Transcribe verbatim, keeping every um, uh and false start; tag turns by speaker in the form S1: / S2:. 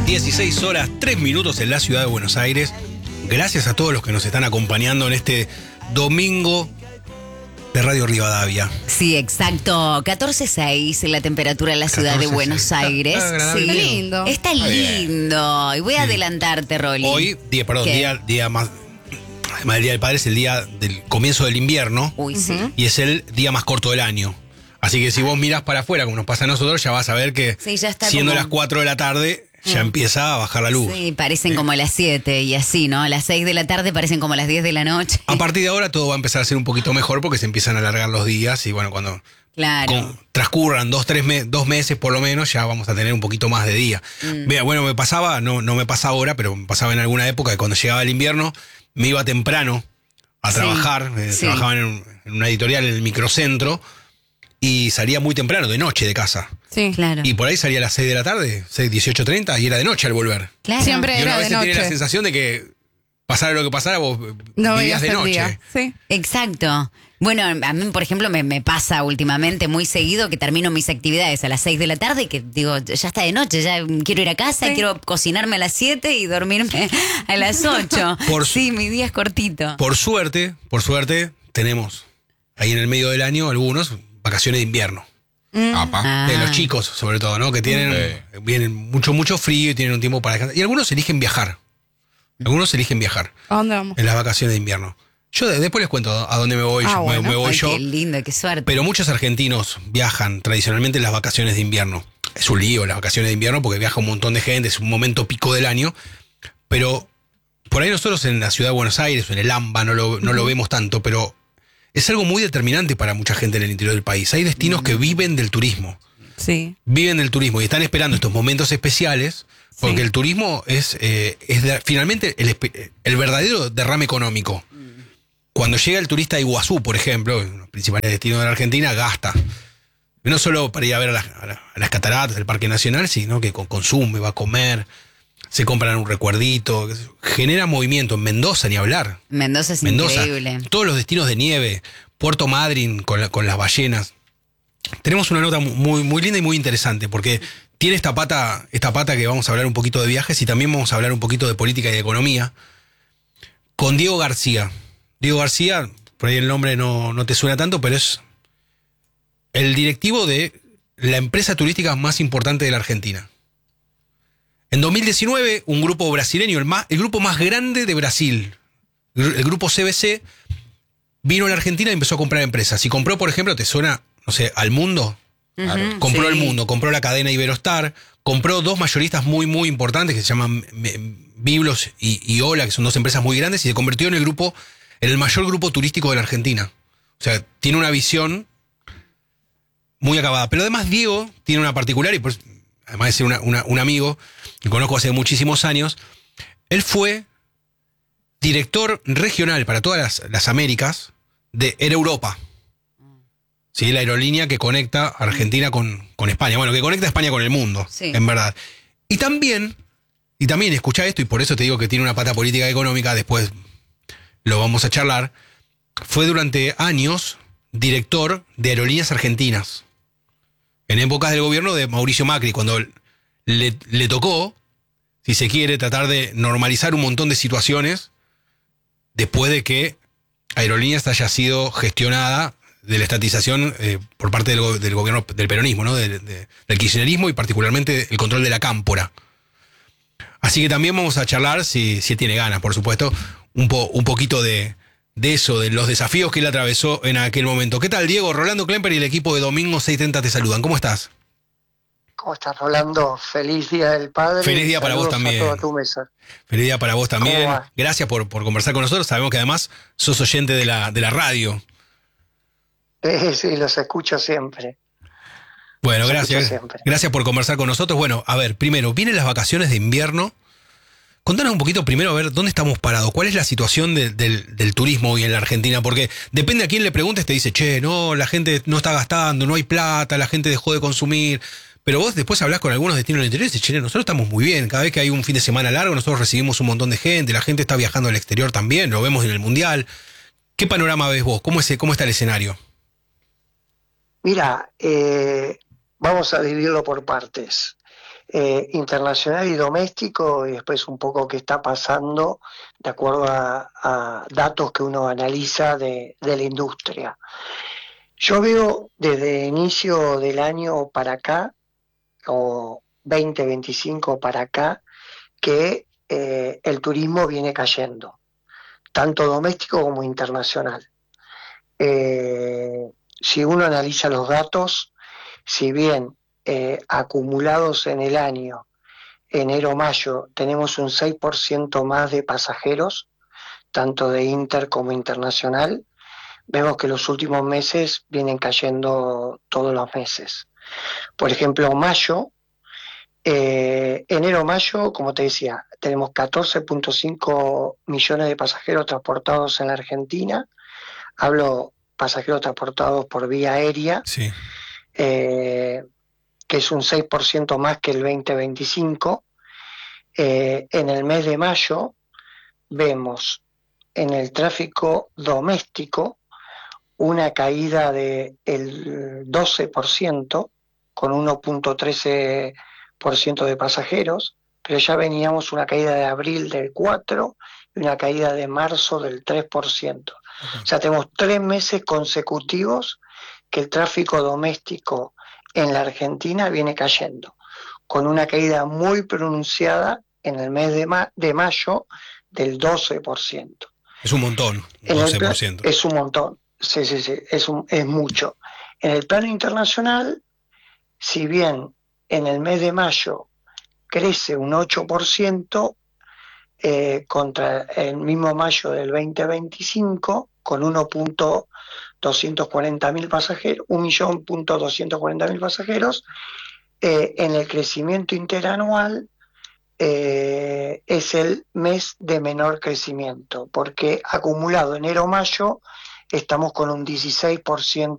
S1: dieciséis horas, tres minutos en la ciudad de Buenos Aires. Gracias a todos los que nos están acompañando en este domingo de Radio Rivadavia.
S2: Sí, exacto. catorce seis la temperatura en la ciudad de Buenos Aires.
S3: Está,
S2: sí.
S3: está lindo.
S2: Está lindo. Y voy a
S1: Sí.
S2: adelantarte, Rolly.
S1: Hoy, día, perdón,
S2: ¿Qué?
S1: día, día más. Además del Día del Padre es el día del comienzo del invierno.
S2: Uy, sí.
S1: Y es el día más corto del año. Así que si vos mirás para afuera, como nos pasa a nosotros, ya vas a ver que
S2: Sí, ya está
S1: siendo
S2: como-
S1: las cuatro de la tarde, ya empieza a bajar la luz.
S2: Sí, parecen como las siete y así, ¿no? A las seis de la tarde parecen como las diez de la noche.
S1: A partir de ahora todo va a empezar a ser un poquito mejor porque se empiezan a alargar los días y bueno, cuando
S2: Claro.
S1: con- transcurran dos, tres me- dos meses por lo menos, ya vamos a tener un poquito más de día.
S2: Mm.
S1: Vea, bueno, me pasaba, no, no me pasa ahora, pero me pasaba en alguna época que cuando llegaba el invierno me iba temprano a
S2: Sí,
S1: trabajar. eh,
S2: sí.
S1: Trabajaba en, un- en una editorial en el microcentro y salía muy temprano, de noche de casa.
S3: Sí.
S2: Claro.
S1: Y por ahí salía a las seis de la tarde, seis, dieciocho treinta, y era de noche al volver.
S2: Claro.
S3: Siempre
S1: Y una
S3: era
S1: vez
S3: de
S1: tiene la
S3: noche.
S1: sensación de que pasara lo que pasara, vos
S3: No
S1: vivías
S3: veías
S1: de
S3: el
S1: noche.
S3: día. Sí.
S2: Exacto. Bueno, a mí, por ejemplo, me, me pasa últimamente muy seguido que termino mis actividades a las seis de la tarde y que digo, ya está de noche, ya quiero ir a casa,
S3: Sí.
S2: quiero cocinarme a las siete y dormirme a las ocho.
S1: Por su-
S2: Sí, mi día es cortito.
S1: Por suerte, por suerte, tenemos ahí en el medio del año algunos vacaciones de invierno.
S4: Apa.
S2: Ah.
S1: De los chicos, sobre todo, ¿no? Que tienen,
S4: Sí.
S1: vienen mucho, mucho frío y tienen un tiempo para descansar. Y algunos eligen viajar. Algunos eligen viajar
S3: ¿A dónde vamos?
S1: en las vacaciones de invierno. Yo de- después les cuento a dónde me voy,
S3: Ah,
S1: yo, me-
S3: bueno.
S1: me, voy
S2: Ay,
S1: yo.
S2: qué lindo, qué suerte.
S1: Pero muchos argentinos viajan tradicionalmente en las vacaciones de invierno. Es un lío las vacaciones de invierno porque viaja un montón de gente, es un momento pico del año. Pero por ahí nosotros en la ciudad de Buenos Aires o en el AMBA no lo, no lo vemos tanto, pero es algo muy determinante para mucha gente en el interior del país. Hay destinos que viven del turismo.
S3: Sí.
S1: Viven del turismo y están esperando estos momentos especiales porque
S3: Sí.
S1: el turismo es, eh, es de- finalmente el, espe- el verdadero derrame económico. Cuando llega el turista a Iguazú, por ejemplo, los principales destinos de la Argentina, gasta. No solo para ir a ver a las, a la- a las cataratas del Parque Nacional, sino que con- consume, va a comer, se compran un recuerdito, qué sé yo. Genera movimiento. En Mendoza, ni hablar.
S2: Mendoza es
S1: Mendoza,
S2: increíble.
S1: todos los destinos de nieve, Puerto Madryn con, la- con las ballenas. Tenemos una nota muy, muy linda y muy interesante porque tiene esta pata, esta pata que vamos a hablar un poquito de viajes y también vamos a hablar un poquito de política y de economía con Diego García. Diego García, por ahí el nombre no, no te suena tanto, pero es el directivo de la empresa turística más importante de la Argentina. En dos mil diecinueve, un grupo brasileño, el, más, el grupo más grande de Brasil, el grupo C B C, vino a la Argentina y empezó a comprar empresas. Y compró, por ejemplo, ¿te suena, no sé, Al Mundo?
S2: Ujú,
S1: Compró
S2: sí.
S1: El Mundo, compró la cadena Iberostar, compró dos mayoristas muy, muy importantes que se llaman me, Biblos y, y Ola, que son dos empresas muy grandes, y se convirtió en el grupo, en el mayor grupo turístico de la Argentina. O sea, tiene una visión muy acabada. Pero además Diego tiene una particular, y pues, además de ser una- una- un amigo que conozco hace muchísimos años, él fue director regional para todas las, las Américas de Air Europa. Sí, la aerolínea que conecta a Argentina con, con España. Bueno, que conecta a España con el mundo,
S2: Sí.
S1: en verdad. Y también, y también escucha esto, y por eso te digo que tiene una pata política y económica, después lo vamos a charlar, fue durante años director de Aerolíneas Argentinas. En épocas del gobierno de Mauricio Macri, cuando le, le tocó, si se quiere, tratar de normalizar un montón de situaciones después de que Aerolíneas haya sido gestionada de la estatización eh, por parte del, go- del gobierno del peronismo, ¿no? De- de- del kirchnerismo y particularmente el control de la cámpora. Así que también vamos a charlar, si, si tiene ganas, por supuesto, un, po, un poquito de, de eso, de los desafíos que él atravesó en aquel momento. ¿Qué tal, Diego? Rolando Klemper y el equipo de Domingo seiscientos treinta te saludan. ¿Cómo estás?
S5: ¿Cómo estás, Rolando? Feliz Día del Padre.
S1: Feliz día para vos
S5: Saludos
S1: también.
S5: A toda tu mesa.
S1: Feliz día para vos también.
S5: ¿Cómo va?
S1: Gracias por, por conversar con nosotros. Sabemos que además sos oyente de la, de la radio.
S5: Eh, sí, los escucho siempre.
S1: Bueno,
S5: Los
S1: gracias.
S5: escucho siempre.
S1: Gracias por conversar con nosotros. Bueno, a ver, primero, vienen las vacaciones de invierno. Contanos un poquito primero a ver dónde estamos parados. ¿Cuál es la situación de- del, del turismo hoy en la Argentina? Porque depende a quién le preguntes, te dice, che, no, la gente no está gastando, no hay plata, la gente dejó de consumir. Pero vos después hablás con algunos destinos del interior y dices, che, nosotros estamos muy bien. Cada vez que hay un fin de semana largo, nosotros recibimos un montón de gente, la gente está viajando al exterior también, lo vemos en el Mundial. ¿Qué panorama ves vos? ¿Cómo, es, cómo está el escenario?
S5: Mira, eh, vamos a dividirlo por partes. eh, internacional y doméstico, y después un poco qué está pasando de acuerdo a, a datos que uno analiza de, de la industria. Yo veo desde inicio del año para acá, o veinte veinticinco para acá, que eh, el turismo viene cayendo, tanto doméstico como internacional. Eh, si uno analiza los datos, si bien eh, acumulados en el año, enero-mayo, tenemos un seis por ciento más de pasajeros, tanto de inter como internacional, vemos que los últimos meses vienen cayendo todos los meses. Por ejemplo, mayo, eh, enero-mayo, como te decía, tenemos catorce punto cinco millones de pasajeros transportados en la Argentina. Hablo pasajeros transportados por vía aérea,
S1: Sí.
S5: eh, que es un seis por ciento más que el veinte veinticinco. Eh, en el mes de mayo vemos en el tráfico doméstico una caída del doce por ciento, con uno punto trece por ciento de pasajeros, pero ya veníamos una caída de abril del cuatro por ciento y una caída de marzo del tres por ciento. O sea, tenemos tres meses consecutivos que el tráfico doméstico en la Argentina viene cayendo, con una caída muy pronunciada en el mes de, ma- de mayo del doce por ciento.
S1: Es un montón,
S5: En el
S1: doce por
S5: plan,
S1: ciento.
S5: es un montón, sí, sí, sí, es, un, es mucho. En el plano internacional, si bien en el mes de mayo crece un ocho por ciento, eh, contra el mismo mayo del veinte veinticinco, con uno millón doscientos cuarenta mil pasajeros, un millón doscientos cuarenta mil pasajeros, eh, en el crecimiento interanual eh, es el mes de menor crecimiento, porque acumulado enero-mayo estamos con un dieciséis por ciento